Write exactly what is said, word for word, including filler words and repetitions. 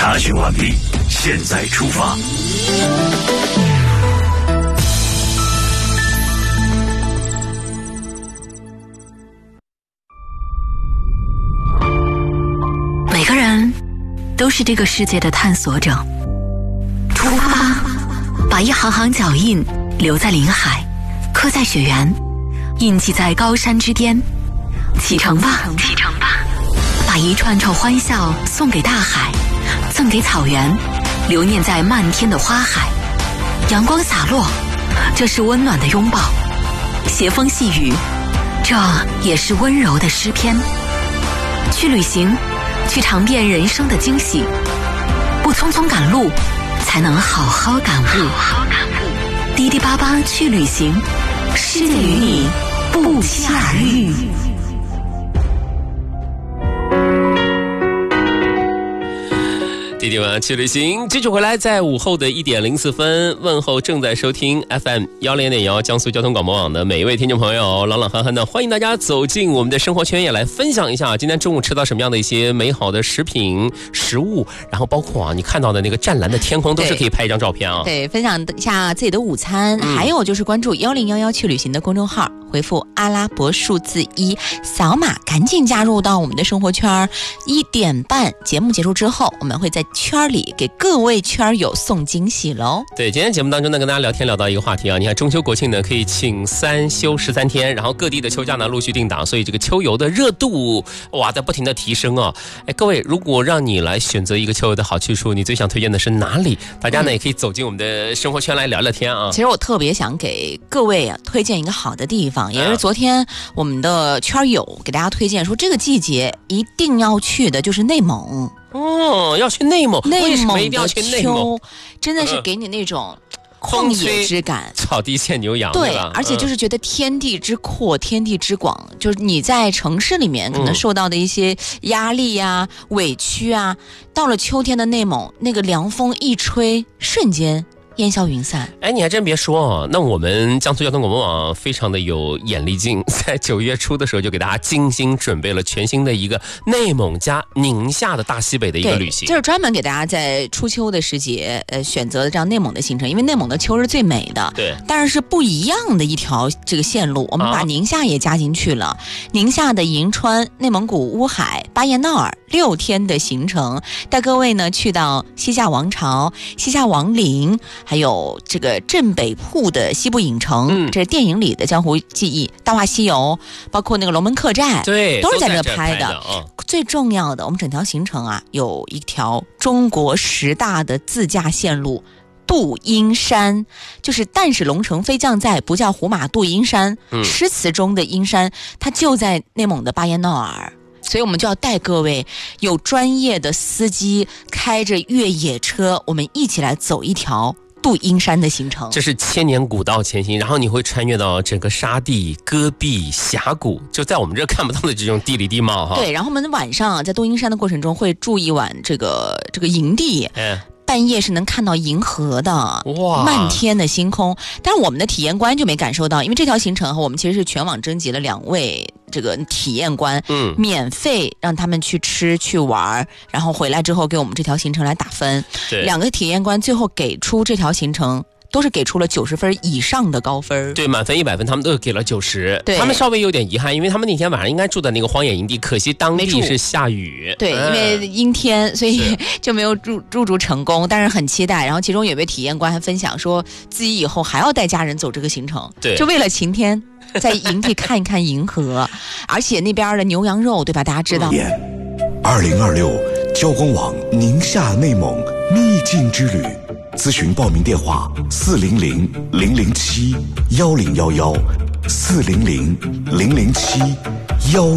查询完毕，现在出发。 每个人都是这个世界的探索者，出发吧，把一行行脚印留在林海，刻在雪原，印记在高山之巅。启程吧，启程吧，把一串串欢笑送给大海，赠给草原，留念在漫天的花海。阳光洒落，这是温暖的拥抱；斜风细雨，这也是温柔的诗篇。去旅行，去尝遍人生的惊喜，不匆匆赶路，才能好好感悟。好好感悟。滴滴八八去旅行，世界与你不期而遇。 弟弟们去旅行，继续回来，在午后的一点零四分，问候正在收听 F M 幺零点幺江苏交通广播网的每一位听众朋友，朗朗憨憨的，欢迎大家走进我们的生活圈，也来分享一下今天中午吃到什么样的一些美好的食品食物，然后包括啊你看到的那个湛蓝的天空，都是可以拍一张照片啊。 对，分享一下自己的午餐，嗯、还有就是关注幺零幺幺去旅行的公众号，回复阿拉伯数字一，扫码赶紧加入到我们的生活圈。一点半节目结束之后，我们会在圈里给各位圈友送惊喜喽。 对，今天节目当中呢，跟大家聊天聊到一个话题啊，你看中秋国庆呢可以请三休十三天，然后各地的秋假呢陆续定档，所以这个秋游的热度哇在不停的提升啊。哎，各位，如果让你来选择一个秋游的好去处，你最想推荐的是哪里？大家呢、嗯、也可以走进我们的生活圈来聊聊天啊。 其实我特别想给各位啊推荐一个好的地方，也是昨天我们的圈友给大家推荐说，这个季节一定要去的就是内蒙。 哦，要去内蒙， 内蒙的秋真的是给你那种旷野之感， 草地见牛羊， 对， 对吧？ 而且就是觉得天地之阔、嗯、天地之广，就是你在城市里面可能受到的一些压力啊、嗯、委屈啊，到了秋天的内蒙，那个凉风一吹，瞬间烟消云散。 哎，你还真别说啊，那我们江苏交通广播网非常的有眼力劲，在九月初的时候就给大家精心准备了全新的一个内蒙加宁夏的大西北的一个旅行， 这是专门给大家在初秋的时节呃选择的这样内蒙的行程，因为内蒙的秋是最美的， 对， 但是是不一样的一条这个线路，我们把宁夏也加进去了、啊、宁夏的银川、内蒙古乌海、巴彦淖尔六天的行程，带各位呢去到西夏王朝、西夏王陵，还有这个镇北铺的西部影城、嗯、这是电影里的江湖记忆，大话西游，包括那个龙门客栈， 对， 都是在这拍的, 拍的、哦、 最重要的，我们整条行程啊有一条中国十大的自驾线路，杜英山，就是但使龙城飞将在，不叫胡马度阴山、嗯、诗词中的阴山，它就在内蒙的巴彦淖尔，所以我们就要带各位有专业的司机开着越野车，我们一起来走一条杜英山的行程。 这是千年古道前行，然后你会穿越到整个沙地、戈壁、峡谷，就在我们这看不到的这种地理地貌哈。 对，然后我们晚上在杜英山的过程中会住一晚这个这个营地。哎，半夜是能看到银河的，哇，漫天的星空。但是我们的体验官就没感受到，因为这条行程我们其实是全网征集了两位这个体验官，嗯，免费让他们去吃去玩，然后回来之后给我们这条行程来打分。 对， 两个体验官最后给出这条行程都是给出了九十分以上的高分。 对，满分一百分他们都给了九十。 对， 他们稍微有点遗憾，因为他们那天晚上应该住的那个荒野营地，可惜当地是下雨。 对、嗯、因为阴天，所以就没有入入住成功，但是很期待。然后其中有位体验官还分享说自己以后还要带家人走这个行程， 对， 就为了晴天在营地看一看银河。而且那边的牛羊肉，对吧，大家知道。 二零二六交广网宁夏内蒙秘境之旅，咨询报名电话四零零零零七幺零幺幺，四零零零零七幺。